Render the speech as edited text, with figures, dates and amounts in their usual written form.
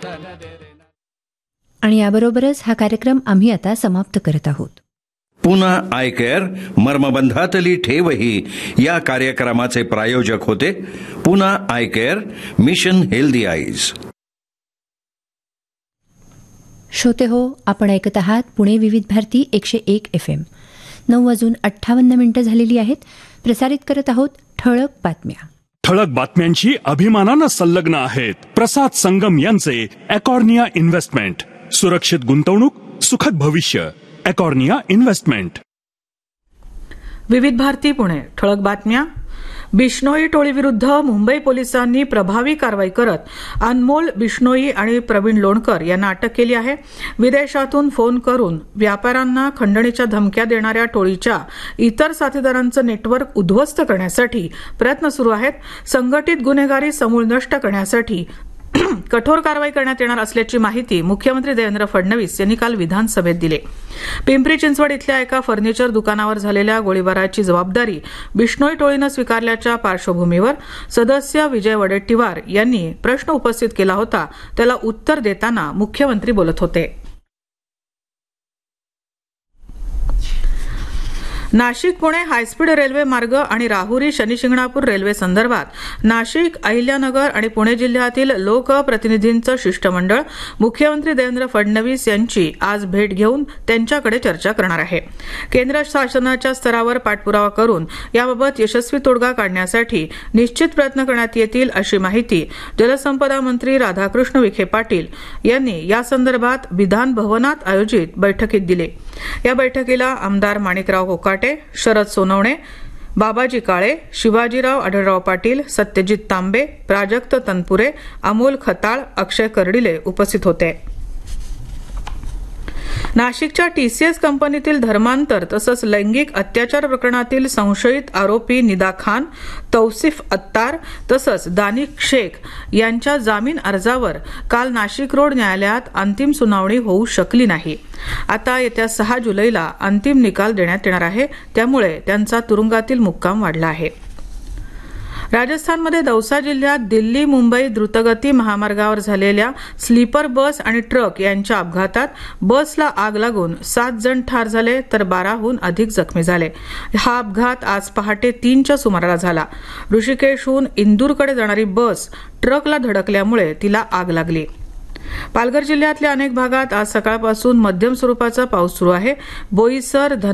आणि याबरोबरच हा कार्यक्रम आम्ही आता समाप्त करत आहोत. पुन्हा आय केअर मर्मबंधातली ठेवही या कार्यक्रमाचे प्रायोजक होते. पुन्हा I care, mission healthy eyes. श्रोते हो, आपण ऐकत आहात पुणे विविध भारती 101 FM. 9:58 झालेली आहेत. प्रसारित करत आहोत ठळक बातम्या. ठळक बातम्यांची अभिमानानं संलग्न आहेत प्रसाद संगम यांचे एकॉर्निया इन्व्हेस्टमेंट. सुरक्षित गुंतवणूक, सुखद भविष्य. एकॉर्निया इन्व्हेस्टमेंट. विविध भारती पुणे. ठळक बातम्या. बिश्नोई टोळीविरुद्ध मुंबई पोलिसांनी प्रभावी कारवाई करत अनमोल बिश्नोई आणि प्रवीण लोणकर यांना अटक केली आहे. विदेशातून फोन करून व्यापाऱ्यांना खंडणीच्या धमक्या देणाऱ्या टोळीच्या इतर साथीदारांचं नेटवर्क उद्ध्वस्त करण्यासाठी प्रयत्न सुरू आहेत. संघटित गुन्हेगारी समूळ नष्ट करण्यासाठी कठोर कारवाई करण्यात येणार असल्याची माहिती मुख्यमंत्री देवेंद्र फडणवीस यांनी काल विधानसभेत दिली. पिंपरी चिंचवड इथल्या एका फर्निचर दुकानावर झालेल्या गोळीबाराची जबाबदारी बिश्नोई टोळीनं स्वीकारल्याच्या पार्श्वभूमीवर सदस्य विजय वडेट्टीवार यांनी प्रश्न उपस्थित केला होता. त्याला उत्तर देताना मुख्यमंत्री बोलत होते. नाशिक पुणे हायस्पीड रेल्वे मार्ग आणि राहुरी शनिशिंगणापूर रेल्वे संदर्भात नाशिक, अहिल्यानगर आणि पुणे जिल्ह्यातील लोकप्रतिनिधींचं शिष्टमंडळ मुख्यमंत्री देवेंद्र फडणवीस यांची आज भेट घेऊन त्यांच्याकडे चर्चा करणार आहे. केंद्र शासनाच्या स्तरावर पाठपुरावा करून याबाबत यशस्वी तोडगा काढण्यासाठी निश्चित प्रयत्न करण्यात येतील अशी माहिती जलसंपदा मंत्री राधाकृष्ण विखे पाटील यांनी या संदर्भात विधान भवनात आयोजित बैठकीत दिली. या बैठकीला आमदार माणिकराव कोकाटे, शरद सोनवणे, बाबाजी काळे, शिवाजीराव आढळराव पाटील, सत्यजित तांबे, प्राजक्त तनपुरे, अमोल खताळ, अक्षय कर्डिले उपस्थित होते. नाशिकच्या टीसीएस कंपनीतील धर्मांतर तसंच लैंगिक अत्याचार प्रकरणातील संशयित आरोपी निदा खान, तौसिफ अत्तार तसंच दानिक शेख यांच्या जामीन अर्जावर काल नाशिक रोड न्यायालयात अंतिम सुनावणी होऊ शकली नाही. आता येत्या 6 जुलैला अंतिम निकाल देण्यात येणार आहे. त्यामुळे त्यांचा तुरुंगातील मुक्काम वाढला आहे. राजस्थानमध्ये दौसा जिल्ह्यात दिल्ली मुंबई द्रुतगती महामार्गावर झालेल्या स्लीपर बस आणि ट्रक यांच्या अपघातात बसला आग लागून 7 जण ठार झाले तर 12हून अधिक जखमी झाले. हा अपघात आज पहाटे 3च्या सुमाराला झाला. ऋषिकेशहून इंदूरकडे जाणारी बस ट्रकला धडकल्यामुळे तिला आग लागली. पालघर जिल्ह्यातल्या अनेक भागात आज सकाळपासून मध्यम स्वरूपाचा पाऊस सुरू आहे. बोईसर